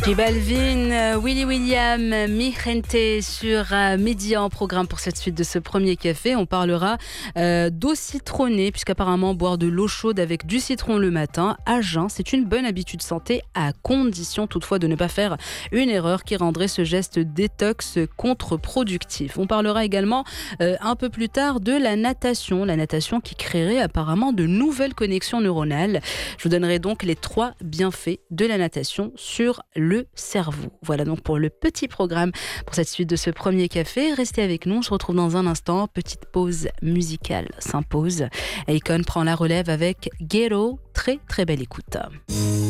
J Balvin, Willy William, Mi Gente sur Midi en programme pour cette suite de ce premier café. On parlera d'eau citronnée, puisqu'apparemment boire de l'eau chaude avec du citron le matin à jeun, c'est une bonne habitude santé, à condition toutefois de ne pas faire une erreur qui rendrait ce geste détox contre-productif. On parlera également un peu plus tard de la natation qui créerait apparemment de nouvelles connexions neuronales. Je vous donnerai donc les 3 bienfaits de la natation sur le cerveau. Voilà donc pour le petit programme pour cette suite de ce premier café. Restez avec nous, on se retrouve dans un instant. Petite pause musicale s'impose. Akon prend la relève avec Ghetto. Très très belle écoute.